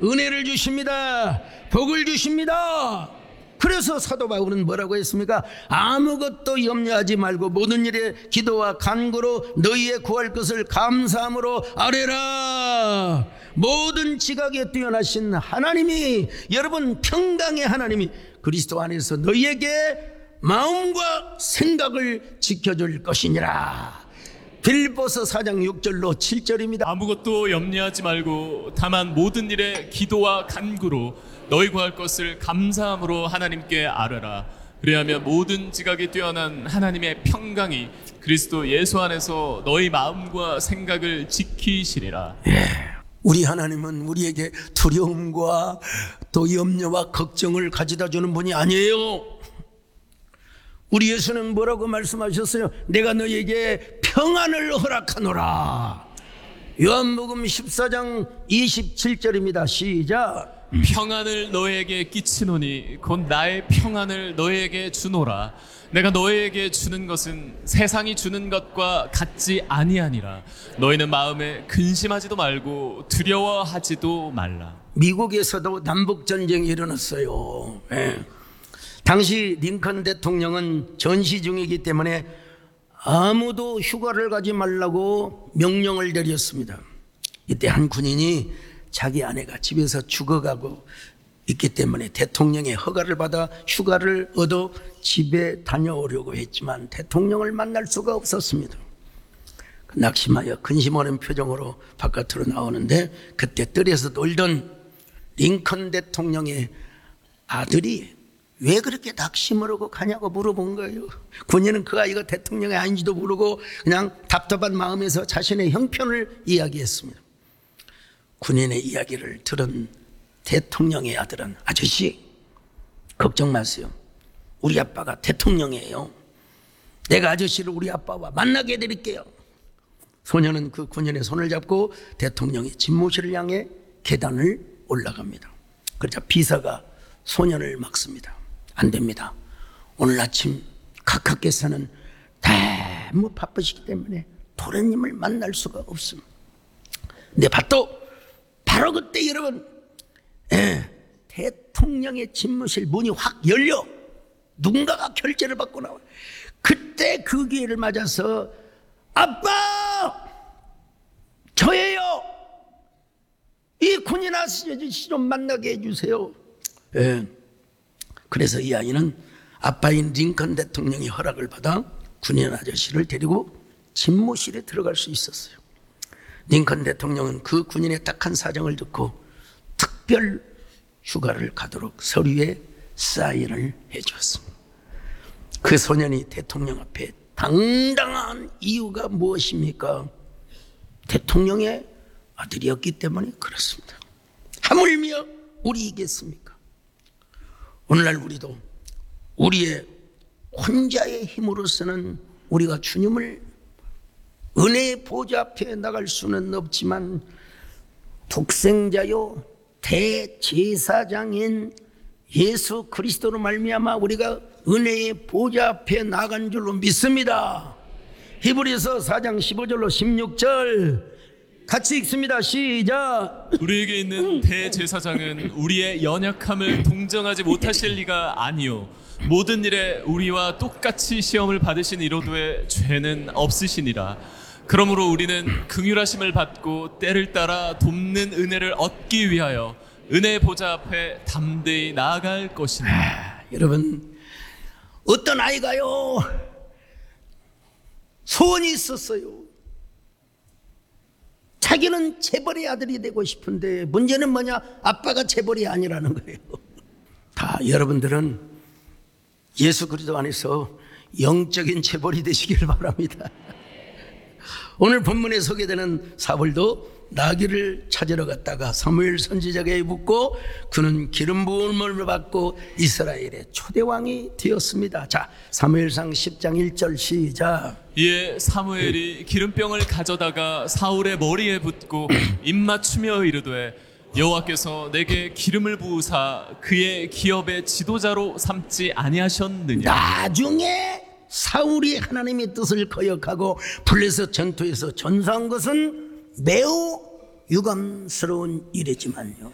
은혜를 주십니다. 복을 주십니다. 그래서 사도 바울은 뭐라고 했습니까? 아무것도 염려하지 말고 모든 일에 기도와 간구로 너희의 구할 것을 감사함으로 아뢰라. 모든 지각에 뛰어나신 하나님이, 여러분 평강의 하나님이 그리스도 안에서 너희에게 마음과 생각을 지켜줄 것이니라. 빌립보서 4장 6절로 7절입니다. 아무것도 염려하지 말고 다만 모든 일에 기도와 간구로 너희 구할 것을 감사함으로 하나님께 아뢰라. 그리하면 모든 지각이 뛰어난 하나님의 평강이 그리스도 예수 안에서 너희 마음과 생각을 지키시리라. 우리 하나님은 우리에게 두려움과 또 염려와 걱정을 가져다 주는 분이 아니에요. 우리 예수는 뭐라고 말씀하셨어요? 내가 너희에게 평안을 허락하노라. 요한복음 14장 27절입니다. 시작. 평안을 너에게 끼치노니 곧 나의 평안을 너에게 주노라. 내가 너에게 주는 것은 세상이 주는 것과 같지 아니하니라. 너희는 마음에 근심하지도 말고 두려워하지도 말라. 미국에서도 남북전쟁이 일어났어요. 당시 링컨 대통령은 전시 중이기 때문에 아무도 휴가를 가지 말라고 명령을 내렸습니다. 이때 한 군인이 자기 아내가 집에서 죽어가고 있기 때문에 대통령의 허가를 받아 휴가를 얻어 집에 다녀오려고 했지만 대통령을 만날 수가 없었습니다. 낙심하여 근심하는 표정으로 바깥으로 나오는데 그때 뜰에서 놀던 링컨 대통령의 아들이 왜 그렇게 낙심을 하고 가냐고 물어본 거예요. 군인은 그 아이가 대통령이 아닌지도 모르고 그냥 답답한 마음에서 자신의 형편을 이야기했습니다. 군인의 이야기를 들은 대통령의 아들은 아저씨 걱정 마세요. 우리 아빠가 대통령이에요. 내가 아저씨를 우리 아빠와 만나게 해드릴게요. 소년은 그 군인의 손을 잡고 대통령의 집무실을 향해 계단을 올라갑니다. 그러자 비서가 소년을 막습니다. 안 됩니다. 오늘 아침 각하께서는 너무 바쁘시기 때문에 도련님을 만날 수가 없습니다. 근데 바로 그때 여러분 대통령의 집무실 문이 확 열려 누군가가 결제를 받고 나와요. 그때 그 기회를 맞아서 아빠 저예요. 이 군인 아저씨 좀 만나게 해주세요. 그래서 이 아이는 아빠인 링컨 대통령이 허락을 받아 군인 아저씨를 데리고 집무실에 들어갈 수 있었어요. 링컨 대통령은 그 군인의 딱한 사정을 듣고 특별 휴가를 가도록 서류에 사인을 해주었습니다. 그 소년이 대통령 앞에 당당한 이유가 무엇입니까? 대통령의 아들이었기 때문에 그렇습니다. 하물며 우리이겠습니까? 오늘날 우리도 우리의 혼자의 힘으로서는 우리가 주님을 은혜의 보좌 앞에 나갈 수는 없지만 독생자요 대제사장인 예수 그리스도로 말미암아 우리가 은혜의 보좌 앞에 나간 줄로 믿습니다. 히브리서 4장 15절로 16절 같이 읽습니다. 시작. 우리에게 있는 대제사장은 우리의 연약함을 동정하지 못하실 리가 아니요 모든 일에 우리와 똑같이 시험을 받으신 이로도의 죄는 없으시니라. 그러므로 우리는 긍휼하심을 받고 때를 따라 돕는 은혜를 얻기 위하여 은혜의 보좌 앞에 담대히 나아갈 것이니라. 여러분 어떤 아이가요 소원이 있었어요. 자기는 재벌의 아들이 되고 싶은데 문제는 뭐냐? 아빠가 재벌이 아니라는 거예요. 다 여러분들은 예수 그리스도 안에서 영적인 재벌이 되시길 바랍니다. 오늘 본문에 소개되는 사울도 나귀를 찾으러 갔다가 사무엘 선지자에게 묻고 그는 기름 부음을 받고 이스라엘의 초대왕이 되었습니다. 자, 사무엘상 10장 1절 시작. 이에 사무엘이 기름병을 가져다가 사울의 머리에 붓고 입맞추며 이르되 여호와께서 내게 기름을 부으사 그의 기업의 지도자로 삼지 아니하셨느냐. 나중에 사울이 하나님의 뜻을 거역하고 블레셋 전투에서 전사한 것은 매우 유감스러운 일이지만요,